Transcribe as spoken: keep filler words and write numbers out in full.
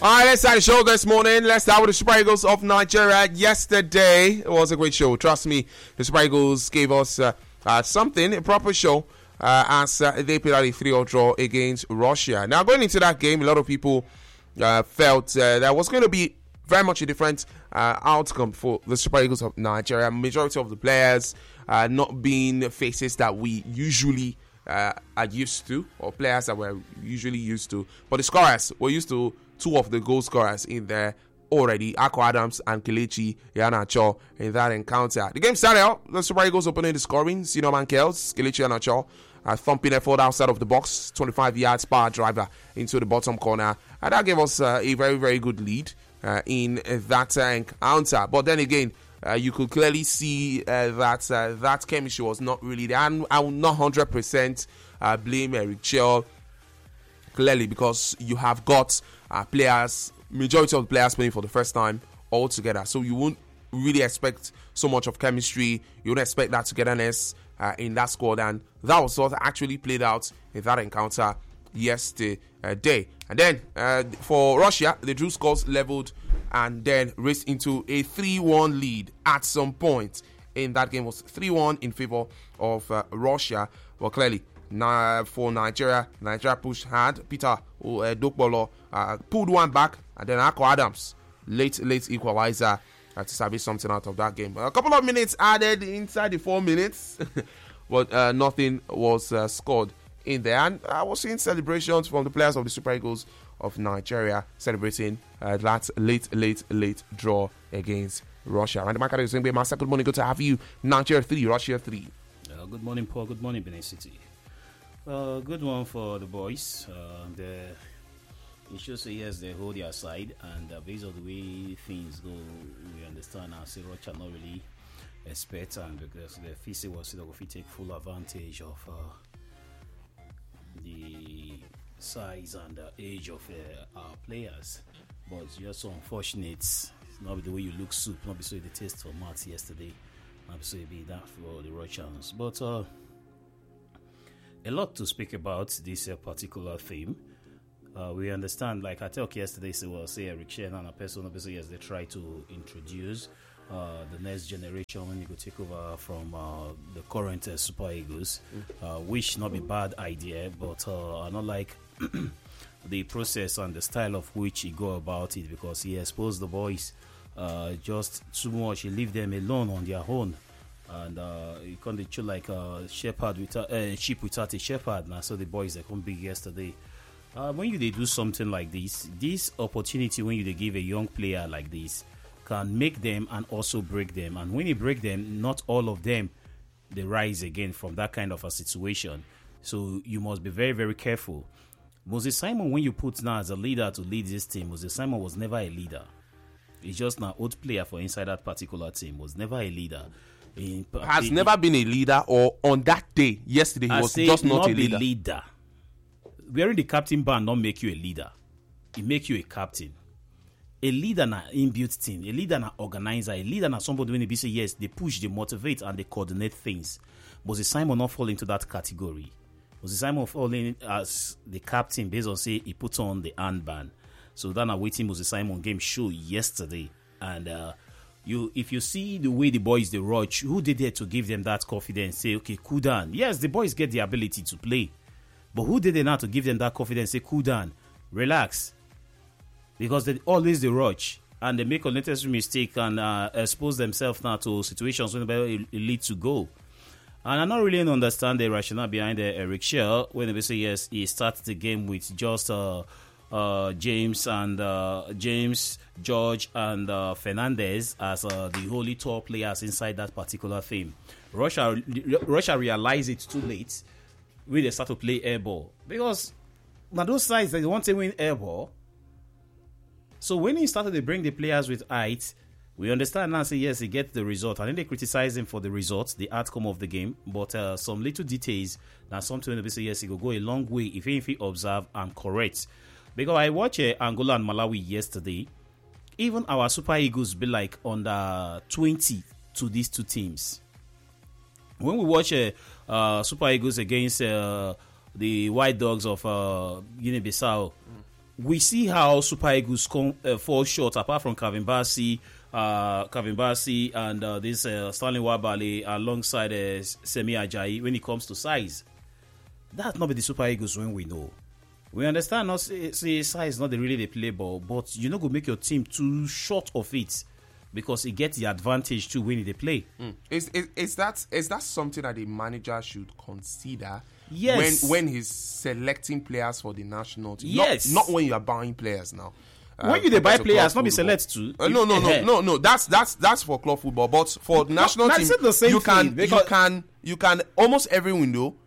All right, let's start the show this morning. Let's start with the Super Eagles of Nigeria. Yesterday, it was a great show. Trust me, the Super Eagles gave us uh, uh, something, a proper show, uh, as uh, they played out a three-all draw against Russia. Now, going into that game, a lot of people uh, felt uh, that was going to be very much a different uh, outcome for the Super Eagles of Nigeria. Majority of the players uh, not being faces that we usually uh, are used to, or players that we're usually used to. But the scorers, we're used to two of the goal scorers in there already, Ako Adams and Kelechi Iheanacho in that encounter. The game started out, the Super Eagles opening the scoring. Sino Mankels, Kelechi Iheanacho, a thumping effort outside of the box, twenty-five yards power driver into the bottom corner. And that gave us uh, a very, very good lead uh, in that uh, encounter. But then again, uh, you could clearly see uh, that uh, that chemistry was not really there. And I will not one hundred percent uh, blame Eric Chell, clearly, because you have got uh, players, majority of the players playing for the first time all together. So you won't really expect so much of chemistry. You won't expect that togetherness uh, in that squad. And that was what actually played out in that encounter yesterday. And then uh, for Russia, the drew scores leveled and then raced into a three one lead at some point in that game. It was three one in favor of uh, Russia. Well, clearly, for Nigeria, Nigeria pushed hard. Peter uh, Dokbolo uh, pulled one back, and then Ako Adams, late late equalizer uh, to salvage something out of that game. A couple of minutes added inside the four minutes, but uh, nothing was uh, scored in there. And I was seeing celebrations from the players of the Super Eagles of Nigeria celebrating uh, that late late late draw against Russia. And the market is going to be Master. Good morning, good to have you. Nigeria three, Russia three. Uh, good morning, Paul. Good morning, Benin City. Uh, good one for the boys. Uh, the, it should say yes, they hold their side, and uh, based on the way things go, we understand now. Say Rocha not really expect, and because the F C was that we take full advantage of uh, the size and the age of uh, our players. But it's just so unfortunate. It's not the way you look soup, not be so the taste for Matt yesterday, not be so be that for the Russians. But uh, a lot to speak about this uh, particular theme. Uh, we understand, like I talked yesterday, so well, say Eric Shen and a person, obviously, yes, they try to introduce uh, the next generation when you go take over from uh, the current uh, Super Eagles, uh, which not be bad idea, but uh, I not like the process and the style of which he go about it, because he exposed the boys uh, just too much. He leave them alone on their own. And uh, you can't do like a shepherd without a uh, sheep without a shepherd. Now, so the boys that come big yesterday. Uh, when you they do something like this, this opportunity when you they give a young player like this can make them and also break them. And when you break them, not all of them they rise again from that kind of a situation. So you must be very very careful. Moses Simon, when you put now as a leader to lead this team, Moses Simon was never a leader. He's just an old player for inside that particular team. Was never a leader. In, has in, never been a leader, or on that day yesterday he I was just not, not a leader. leader. Wearing the captain band not make you a leader. It make you a captain. A leader na inbuilt team. A leader na organizer. A leader na somebody when they be say yes, they push, they motivate, and they coordinate things. Moses Simon not fall into that category. Moses Simon fall in as the captain based on say he put on the armband. So that na waiting Moses Simon game show yesterday, and. uh You, if you see the way the boys they rush, who did there to give them that confidence? Say, okay, cool down. Yes, the boys get the ability to play, but who did they now to give them that confidence? Say, cool down, relax, because they always they rush and they make unnecessary mistake and uh, expose themselves now to situations when they lead to goal. And I not really understand the rationale behind the Eric Shell when they say yes, he starts the game with just uh, uh, James and uh, James. George and uh, Fernandez as uh, the only top players inside that particular theme. Russia Russia realized it too late when they start to play air ball, because now those sides they want to win air ball. So when he started to bring the players with height, we understand now. Say yes, he gets the result, and then they criticize him for the results, the outcome of the game. But uh, some little details now something when they say yes, he will go a long way if he, if he observe and correct. Because I watched uh, Angola and Malawi yesterday. Even our Super Eagles be like under twenty to these two teams. When we watch uh, uh, Super Eagles against uh, the White Dogs of uh, Guinea-Bissau, mm. we see how Super Eagles come, uh, fall short, apart from Kevin Bassey, uh, Kevin Bassey and uh, this uh, Stanley Wabale alongside uh, Semi Ajayi when it comes to size. That's not be the Super Eagles when we know. We understand not say, say size not the really the play ball, but you know go make your team too short of it because it gets the advantage too when they play. Mm. Is, is is that is that something that the manager should consider? Yes. When when he's selecting players for the national team. Yes. Not, not when you are buying players now. When uh, you they buy players, not be select too. Uh, no, no, no, no, no. That's that's that's for club football. But for no, national team, the same you can thing, you can you can almost every window